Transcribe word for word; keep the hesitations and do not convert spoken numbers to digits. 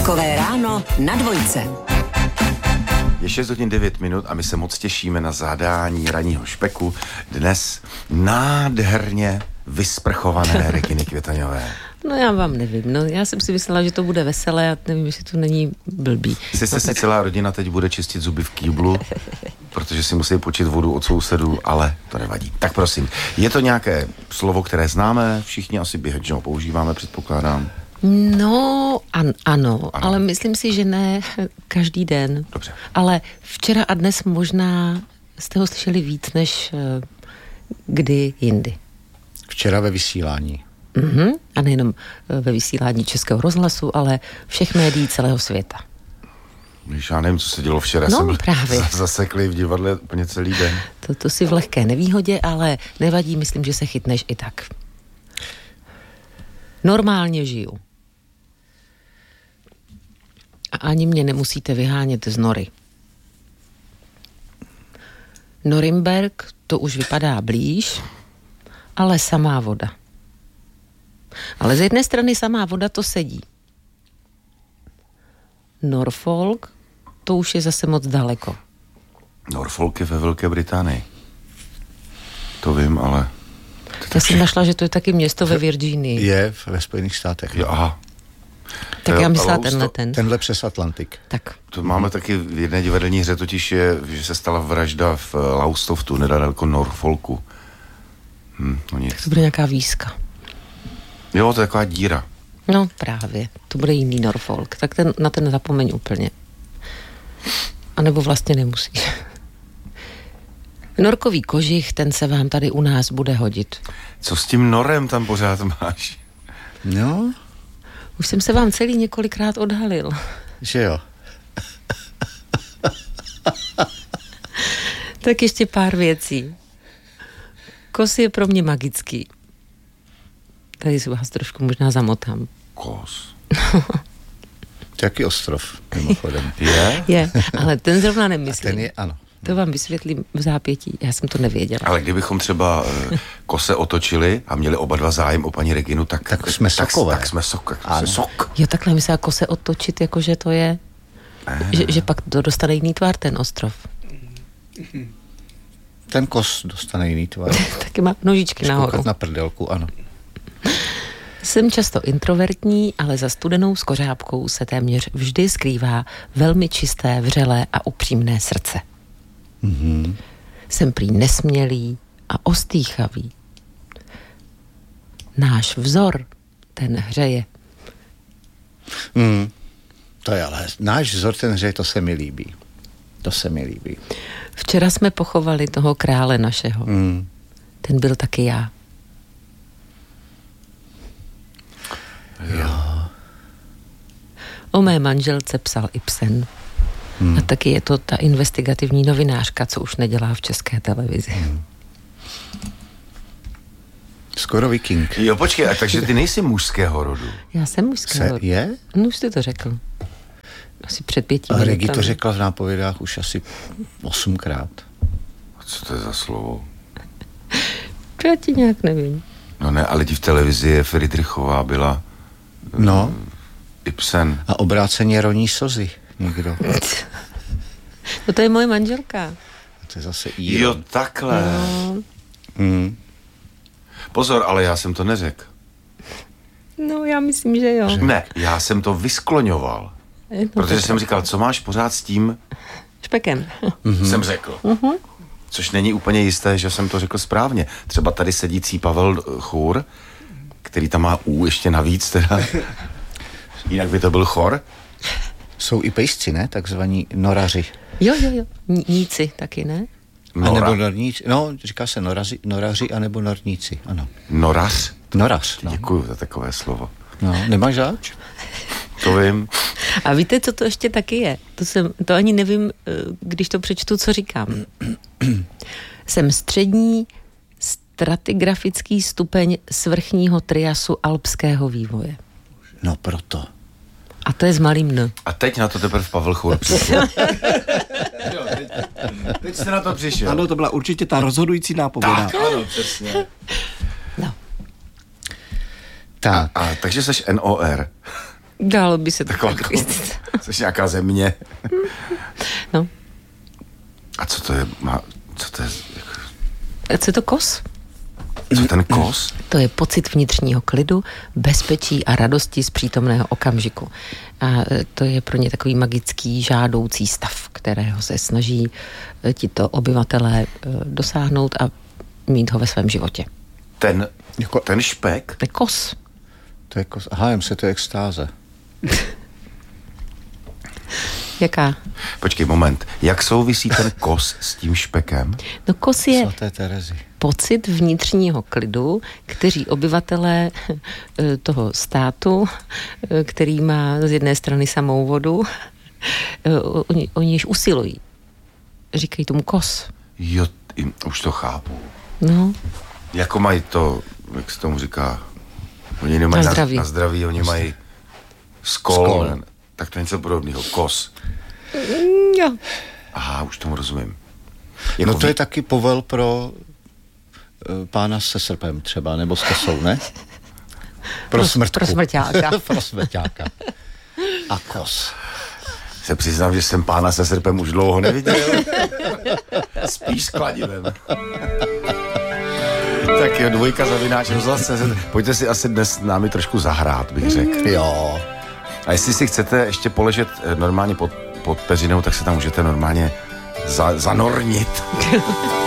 Špekové ráno na dvojce. Je šest hodin devět minut a my se moc těšíme na zadání ranního špeku. Dnes nádherně vysprchované Reginy Květaňové. No já vám nevím, no já jsem si myslela, že to bude veselé a nevím, jestli to není blbý. Jsi no, si tak... celá rodina teď bude čistit zuby v kýblu, protože si musí počít vodu od sousedů, ale to nevadí. Tak prosím, je to nějaké slovo, které známe, všichni asi běžně ho používáme, předpokládám. No, an, ano, ano, ale myslím si, že ne každý den. Dobře. Ale včera a dnes možná jste ho slyšeli víc než uh, kdy jindy. Včera ve vysílání. Uh-huh. A nejenom ve vysílání Českého rozhlasu, ale všech médií celého světa. Víš, já nevím, co se dělo včera. No, jsem byl právě. zaseklý v divadle úplně celý den. To, to si v lehké nevýhodě, ale nevadí, myslím, že se chytneš i tak. Normálně žiju. A ani mě nemusíte vyhánět z nory. Norimberk, to už vypadá blíž, ale samá voda. Ale z jedné strany samá voda to sedí. Norfolk, to už je zase moc daleko. Norfolk je ve Velké Británii. To vím, ale... Já jsem našla, že to je taky město ve Virginii. Je ve Spojených státech. Jo, aha. Tak To já je myslela Lousto- tenhle ten. Tenhle přes Atlantik. Tak. To máme taky v jedné divadelní hře, totiž je, že se stala vražda v Laustoftu, nedaleko Norfolku. Hm, no nic. To bude nějaká výzka. Jo, to je taková díra. No právě, to bude jiný Norfolk. Tak ten, na ten zapomeň úplně. A nebo vlastně nemusíš. Norkový kožich, ten se vám tady u nás bude hodit. Co s tím norem tam pořád máš? No, Už jsem se vám celý několikrát odhalil. že jo. Tak ještě pár věcí. Kos je pro mě magický. Tady si vás trošku možná zamotám. Kos. To je jaký ostrov, mimochodem. Je? Je, ale ten zrovna A nemyslím. ten je, ano. To vám vysvětlím v zápětí. Já jsem to nevěděla. Ale kdybychom třeba uh, kose otočili a měli oba dva zájem o paní Reginu, tak, Tak jsme sokové. Tak, tak jsme sok. Tak Ano. jsme sok. Jo, takhle myslela kose otočit, jakože to je... Že, že pak to dostane jiný tvar, ten ostrov. Ten kos dostane jiný tvar. Taky má nožičky nahoru. Koukat na prdelku, ano. Jsem často introvertní, ale za studenou skořápkou se téměř vždy skrývá velmi čisté, vřelé a upřímné srdce. Mhm. Jsem prý nesmělý a ostýchavý. Náš vzor, ten hřeje. Mm. To je ale, náš vzor ten hře, to se mi líbí. To se mi líbí. Včera jsme pochovali toho krále našeho. Mm. Ten byl taky já. Jo. O mé manželce psal Ibsen. Hmm. A taky je to ta investigativní novinářka, co už nedělá v České televizi. Hmm. Skoro viking. Jo, počkej, a takže ty nejsi mužského rodu. Já jsem mužského Se rodu. je? No už jsi to řekl. Asi před pěti Ale Regi minutami. to řekla v nápovědách už asi osmkrát. A co to je za slovo? To já ti nějak nevím. No ne, ale ti v televizi je Friedrichová byla No. Ibsen. A obráceně roní slzy někdo. No to je moje manželka. To je zase Jo, Iron. takhle. No, Mm. Pozor, ale já jsem to neřekl. no já myslím, že jo. Ne, já jsem to vyskloňoval. No, Protože tak- jsem říkal, co máš pořád s tím, Špekem. mm-hmm. jsem řekl. Mm-hmm. Což není úplně jisté, že jsem to řekl správně. Třeba tady sedící Pavel Chůr, který tam má U ještě navíc, teda. Jinak by to byl chor. Jsou i pejsci, ne? Takzvaní noraři. Jo, jo, jo. Ní- Níci taky, ne? A nebo Nora. norníci. No, říká se noraři, noraři anebo norníci, ano. Norař. Norař, no. Děkuju za takové slovo. no. Nemáš zač? To vím. A víte, co to ještě taky je? To, jsem, to ani nevím, eh, když to přečtu, co říkám. Jsem střední stratigrafický stupeň svrchního triasu alpského vývoje. No proto. A to je s malým N. A teď na to teprve Pavel Chůr přišel. Jo, teď, teď jste na to přišel. Ano, to byla určitě ta rozhodující nápověda. Tak, ano, přesně. No. Tak. A takže seš N O R. Dalo by se to Taková tak ko- říct. Což nějaká země. No. A co to je? Má, co to je? A co je to kos? Co ten kos? To je pocit vnitřního klidu, bezpečí a radosti z přítomného okamžiku. A to je pro ně takový magický, žádoucí stav, kterého se snaží tito obyvatelé dosáhnout a mít ho ve svém životě. Ten, Jako- ten špek? To je kos. To je kos... Aha, jem se to je extáze. Jaká? Počkej, moment. Jak souvisí ten kos s tím špekem? No kos je Svaté Terezy. pocit vnitřního klidu, kteří obyvatelé eh, toho státu, eh, který má z jedné strany samou vodu, eh, oni, oni již usilují. Říkají tomu kos. Jo, t- už to chápu. No, Jako mají to, jak se tomu říká, oni nemají Na zdraví. Na, na zdraví, oni mají skol, Skol. ne? Tak to je něco podobného, kos. jo. Aha, už tomu rozumím. Jako No to ví- je taky povel pro uh, pána se srpem třeba, nebo s kosou, ne? Pro Pro- smrtku. pro smrťáka. Pro smrťáka. A kos. Se přiznám, že jsem pána se srpem už dlouho neviděl. Spíš s kladivem. Tak jo, dvojka zavináč rozhlas tečka cé zet. Pojďte si asi dnes s námi trošku zahrát, bych řekl. Jo. A jestli si chcete ještě poležet eh, normálně pod, pod peřinou, tak se tam můžete normálně za, zanornit.